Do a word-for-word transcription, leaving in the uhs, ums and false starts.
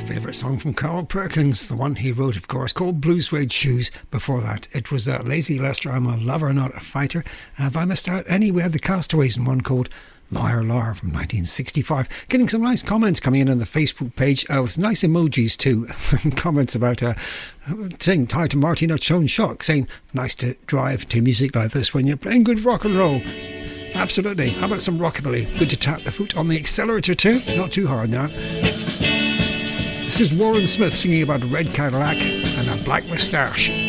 favourite song from Carl Perkins, the one he wrote, of course, called Blue Suede Shoes. Before that, it was uh, Lazy Lester, I'm a Lover, Not a Fighter. Have I missed out any? We had the Castaways and one called Liar Liar from nineteen sixty-five. Getting some nice comments coming in on the Facebook page uh, with nice emojis too. Comments about uh, saying hi to Marty Not Shown Shock, saying nice to drive to music like this when you're playing good rock and roll. Absolutely. How about some rockabilly? Good to tap the foot on the accelerator too. Not too hard now. This is Warren Smith singing about a red Cadillac and a black moustache.